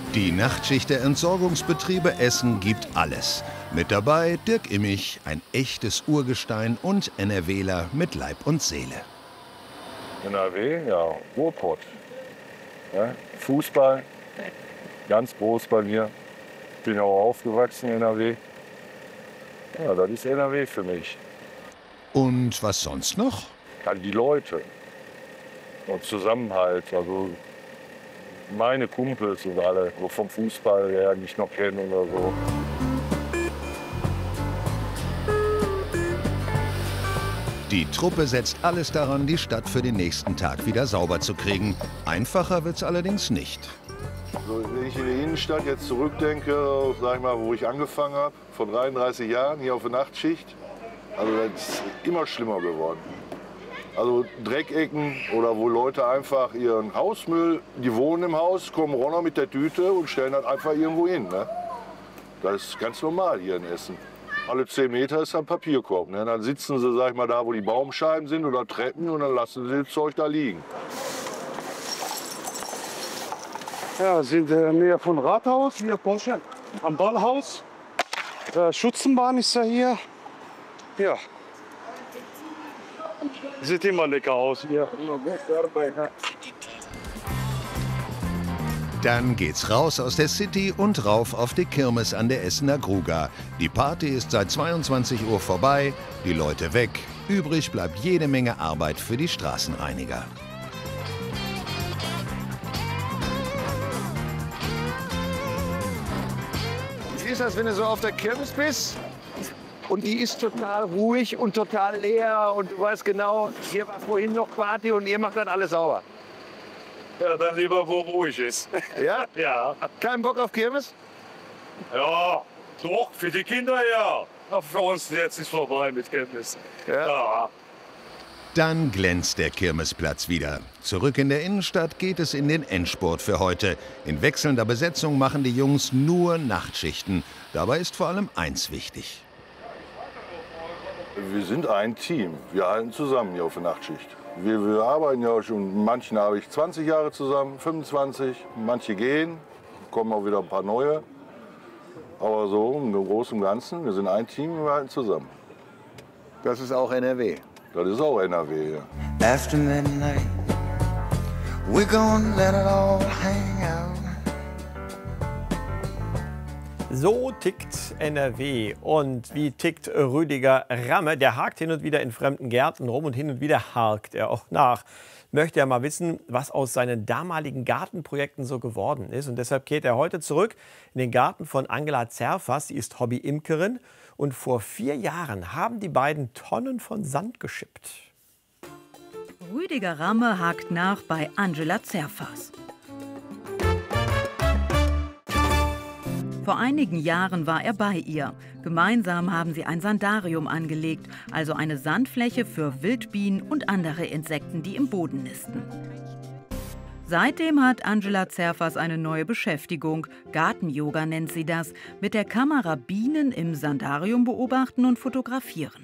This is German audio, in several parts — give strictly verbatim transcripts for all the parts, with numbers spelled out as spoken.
Die Nachtschicht der Entsorgungsbetriebe Essen gibt alles. Mit dabei Dirk Immich, ein echtes Urgestein und NRWler mit Leib und Seele. N R W, ja, Ruhrpott. Ja, Fußball, ganz groß bei mir. Bin auch aufgewachsen in N R W. Ja, das ist N R W für mich. Und was sonst noch? Ja, die Leute und Zusammenhalt. Also meine Kumpels und alle, so vom Fußball her mich noch kennen oder so. Die Truppe setzt alles daran, die Stadt für den nächsten Tag wieder sauber zu kriegen. Einfacher wird's allerdings nicht. Also wenn ich in die Innenstadt jetzt zurückdenke, sag ich mal, wo ich angefangen habe, vor dreiunddreißig Jahren hier auf der Nachtschicht, also das ist immer schlimmer geworden. Also Dreckecken oder wo Leute einfach ihren Hausmüll, die wohnen im Haus, kommen runter mit der Tüte und stellen das einfach irgendwo hin. Ne? Das ist ganz normal hier in Essen. Alle zehn Meter ist ein Papierkorb. Ne? Dann sitzen sie, sag ich mal, da, wo die Baumscheiben sind oder Treppen und dann lassen sie das Zeug da liegen. Ja, sind in der Nähe von Rathaus, hier Porsche, am Ballhaus. Äh, Schutzenbahn ist ja hier. Ja. Sieht immer lecker aus hier. Dann geht's raus aus der City und rauf auf die Kirmes an der Essener Gruga. Die Party ist seit zweiundzwanzig Uhr vorbei, die Leute weg. Übrig bleibt jede Menge Arbeit für die Straßenreiniger. Wie ist das, wenn du so auf der Kirmes bist? Und die ist total ruhig und total leer und du weißt genau, hier war vorhin noch Party und ihr macht dann alles sauber. Ja, dann lieber, wo ruhig ist. Ja? Ja. Kein Bock auf Kirmes? Ja, doch, für die Kinder ja. Aber für uns jetzt ist vorbei mit Kirmes. Ja. Ja. Dann glänzt der Kirmesplatz wieder. Zurück in der Innenstadt geht es in den Endspurt für heute. In wechselnder Besetzung machen die Jungs nur Nachtschichten. Dabei ist vor allem eins wichtig. Wir sind ein Team. Wir halten zusammen hier auf der Nachtschicht. Wir, wir arbeiten ja schon, mit manchen habe ich zwanzig Jahre zusammen, fünfundzwanzig. Manche gehen, kommen auch wieder ein paar neue. Aber so im Großen und Ganzen, wir sind ein Team und wir halten zusammen. Das ist auch N R W. Das ist auch N R W, ja. After midnight, we're gonna let it all hang out. So tickt N R W. Und wie tickt Rüdiger Ramme? Der hakt hin und wieder in fremden Gärten rum und hin und wieder harkt er auch nach. Möchte ja mal wissen, was aus seinen damaligen Gartenprojekten so geworden ist. Und deshalb kehrt er heute zurück in den Garten von Angela Zerfas. Sie ist Hobby-Imkerin. Und vor vier Jahren haben die beiden Tonnen von Sand geschippt. Rüdiger Ramme hakt nach bei Angela Zerfas. Vor einigen Jahren war er bei ihr. Gemeinsam haben sie ein Sandarium angelegt, also eine Sandfläche für Wildbienen und andere Insekten, die im Boden nisten. Seitdem hat Angela Zerfas eine neue Beschäftigung. Garten-Yoga nennt sie das. Mit der Kamera Bienen im Sandarium beobachten und fotografieren.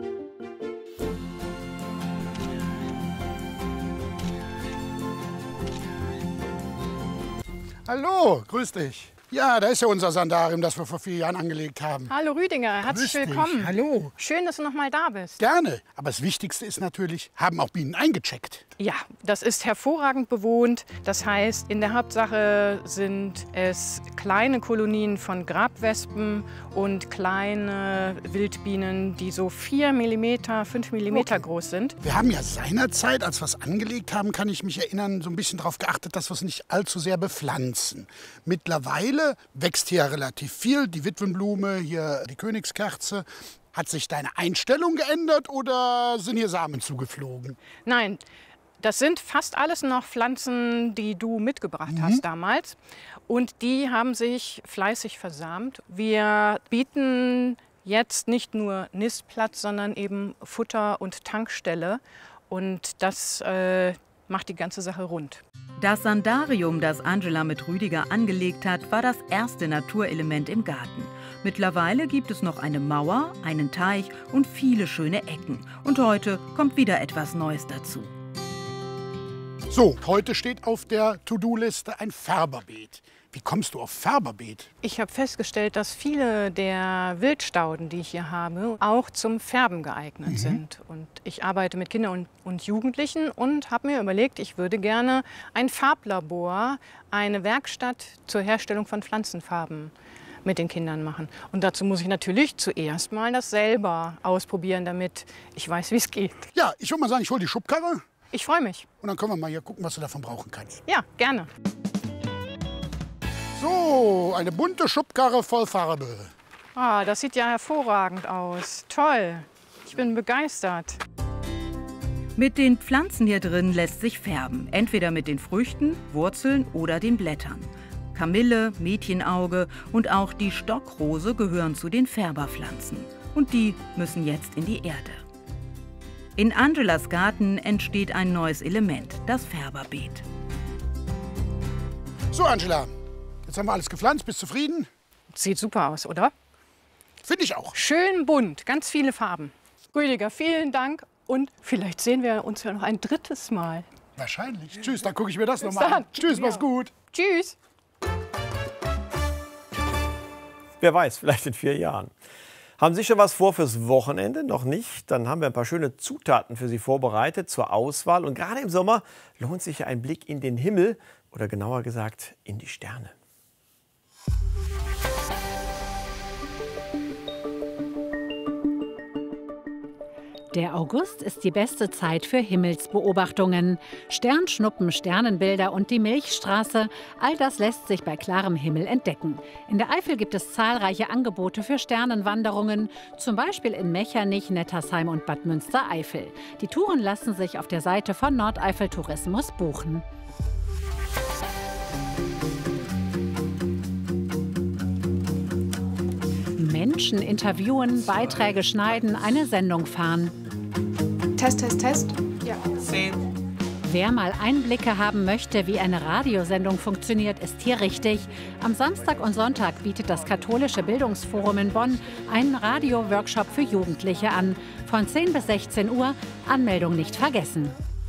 Hallo, grüß dich. Ja, da ist ja unser Sandarium, das wir vor vier Jahren angelegt haben. Hallo Rüdiger, herzlich Grüß dich. willkommen. Hallo. Schön, dass du noch mal da bist. Gerne. Aber das Wichtigste ist natürlich, haben auch Bienen eingecheckt. Ja, das ist hervorragend bewohnt. Das heißt, in der Hauptsache sind es kleine Kolonien von Grabwespen und kleine Wildbienen, die so vier Millimeter, fünf Millimeter okay. groß sind. Wir haben ja seinerzeit, als wir es angelegt haben, kann ich mich erinnern, so ein bisschen darauf geachtet, dass wir es nicht allzu sehr bepflanzen. Mittlerweile wächst hier relativ viel. Die Witwenblume, hier die Königskerze. Hat sich deine Einstellung geändert oder sind hier Samen zugeflogen? Nein. Das sind fast alles noch Pflanzen, die du mitgebracht mhm. hast damals. Und die haben sich fleißig versamt. Wir bieten jetzt nicht nur Nistplatz, sondern eben Futter und Tankstelle. Und das äh, macht die ganze Sache rund. Das Sandarium, das Angela mit Rüdiger angelegt hat, war das erste Naturelement im Garten. Mittlerweile gibt es noch eine Mauer, einen Teich und viele schöne Ecken. Und heute kommt wieder etwas Neues dazu. So, heute steht auf der To-Do-Liste ein Färberbeet. Wie kommst du auf Färberbeet? Ich habe festgestellt, dass viele der Wildstauden, die ich hier habe, auch zum Färben geeignet mhm. sind. Und ich arbeite mit Kindern und, und Jugendlichen und habe mir überlegt, ich würde gerne ein Farblabor, eine Werkstatt zur Herstellung von Pflanzenfarben mit den Kindern machen. Und dazu muss ich natürlich zuerst mal das selber ausprobieren, damit ich weiß, wie es geht. Ja, ich würde mal sagen, ich hole die Schubkarre. Ich freue mich. Und dann können wir mal hier gucken, was du davon brauchen kannst. Ja, gerne. So, eine bunte Schubkarre voll Farbe. Ah, das sieht ja hervorragend aus. Toll. Ich bin begeistert. Mit den Pflanzen hier drin lässt sich färben. Entweder mit den Früchten, Wurzeln oder den Blättern. Kamille, Mädchenauge und auch die Stockrose gehören zu den Färberpflanzen. Und die müssen jetzt in die Erde. In Angelas Garten entsteht ein neues Element, das Färberbeet. So, Angela. Jetzt haben wir alles gepflanzt. Bist du zufrieden? Sieht super aus, oder? Finde ich auch. Schön bunt, ganz viele Farben. Rüdiger, vielen Dank. Und vielleicht sehen wir uns ja noch ein drittes Mal. Wahrscheinlich. Tschüss, dann gucke ich mir das nochmal an. Tschüss, mach's gut. Tschüss. Wer weiß, vielleicht in vier Jahren. Haben Sie schon was vor fürs Wochenende? Noch nicht? Dann haben wir ein paar schöne Zutaten für Sie vorbereitet zur Auswahl. Und gerade im Sommer lohnt sich ja ein Blick in den Himmel oder genauer gesagt in die Sterne. Der August ist die beste Zeit für Himmelsbeobachtungen. Sternschnuppen, Sternenbilder und die Milchstraße, all das lässt sich bei klarem Himmel entdecken. In der Eifel gibt es zahlreiche Angebote für Sternenwanderungen, zum Beispiel in Mechernich, Nettersheim und Bad Münstereifel. Die Touren lassen sich auf der Seite von Nordeifel Tourismus buchen. Menschen interviewen, Beiträge schneiden, eine Sendung fahren. Test, Test, Test. Ja. Zehn. Wer mal Einblicke haben möchte, wie eine Radiosendung funktioniert, ist hier richtig. Am Samstag und Sonntag bietet das Katholische Bildungsforum in Bonn einen Radio-Workshop für Jugendliche an. Von zehn bis sechzehn Uhr, Anmeldung nicht vergessen.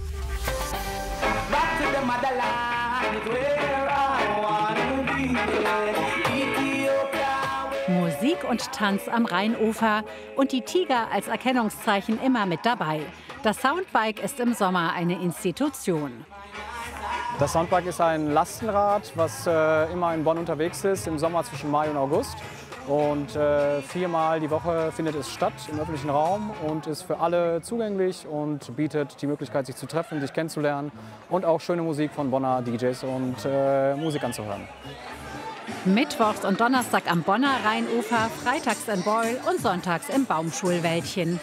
Musik und Tanz am Rheinufer und die Tiger als Erkennungszeichen immer mit dabei. Das Soundbike ist im Sommer eine Institution. Das Soundbike ist ein Lastenrad, was äh, immer in Bonn unterwegs ist, im Sommer zwischen Mai und August. Und äh, viermal die Woche findet es statt im öffentlichen Raum und ist für alle zugänglich und bietet die Möglichkeit, sich zu treffen, sich kennenzulernen und auch schöne Musik von Bonner D Js und äh, Musik anzuhören. Mittwochs und Donnerstag am Bonner Rheinufer, freitags in Beul und sonntags im Baumschulwäldchen.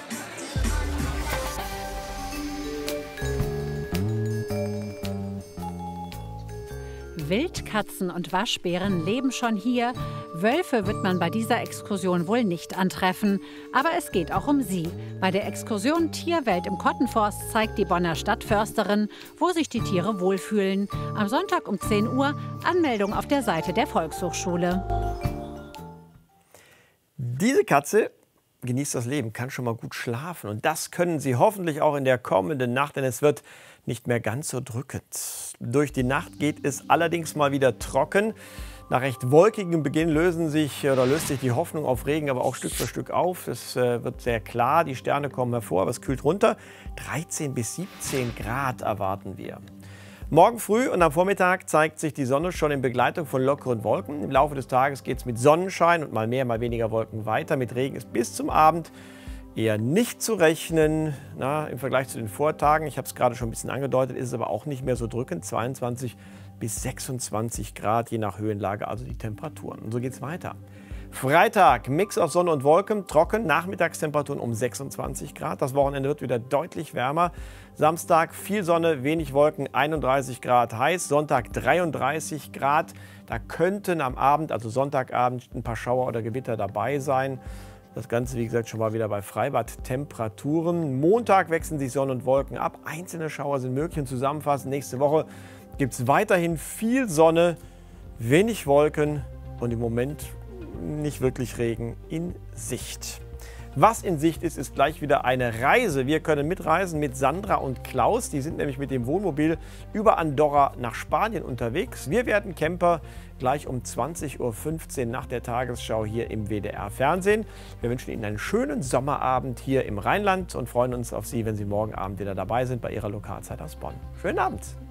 Wildkatzen und Waschbären leben schon hier. Wölfe wird man bei dieser Exkursion wohl nicht antreffen. Aber es geht auch um sie. Bei der Exkursion Tierwelt im Kottenforst zeigt die Bonner Stadtförsterin, wo sich die Tiere wohlfühlen. Am Sonntag um zehn Uhr, Anmeldung auf der Seite der Volkshochschule. Diese Katze genießt das Leben, kann schon mal gut schlafen. Und das können Sie hoffentlich auch in der kommenden Nacht, denn es wird nicht mehr ganz so drückend. Durch die Nacht geht es allerdings mal wieder trocken. Nach recht wolkigem Beginn lösen sich, oder löst sich die Hoffnung auf Regen aber auch Stück für Stück auf. Es äh, wird sehr klar, die Sterne kommen hervor, aber es kühlt runter. dreizehn bis siebzehn Grad erwarten wir. Morgen früh und am Vormittag zeigt sich die Sonne schon in Begleitung von lockeren Wolken. Im Laufe des Tages geht es mit Sonnenschein und mal mehr, mal weniger Wolken weiter. Mit Regen ist bis zum Abend eher nicht zu rechnen. Na, im Vergleich zu den Vortagen, ich habe es gerade schon ein bisschen angedeutet, ist es aber auch nicht mehr so drückend. zweiundzwanzig bis sechsundzwanzig Grad, je nach Höhenlage, also die Temperaturen. Und so geht es weiter. Freitag, Mix aus Sonne und Wolken, trocken, Nachmittagstemperaturen um sechsundzwanzig Grad. Das Wochenende wird wieder deutlich wärmer. Samstag viel Sonne, wenig Wolken, einunddreißig Grad heiß. Sonntag dreiunddreißig Grad. Da könnten am Abend, also Sonntagabend, ein paar Schauer oder Gewitter dabei sein. Das Ganze, wie gesagt, schon mal wieder bei Freibad-Temperaturen. Montag wechseln sich Sonne und Wolken ab. Einzelne Schauer sind möglich. Und zusammenfassend, nächste Woche gibt es weiterhin viel Sonne, wenig Wolken und im Moment nicht wirklich Regen in Sicht. Was in Sicht ist, ist gleich wieder eine Reise. Wir können mitreisen mit Sandra und Klaus. Die sind nämlich mit dem Wohnmobil über Andorra nach Spanien unterwegs. Wir werden Camper gleich um zwanzig Uhr fünfzehn nach der Tagesschau hier im W D R-Fernsehen. Wir wünschen Ihnen einen schönen Sommerabend hier im Rheinland und freuen uns auf Sie, wenn Sie morgen Abend wieder dabei sind bei Ihrer Lokalzeit aus Bonn. Schönen Abend!